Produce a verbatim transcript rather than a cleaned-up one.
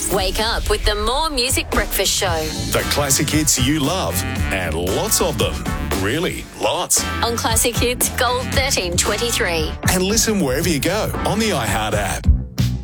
Wake up with the More Music Breakfast Show. The classic hits you love, and lots of them. Really, lots. On Classic Hits Gold thirteen twenty-three. And listen wherever you go on the iHeart app.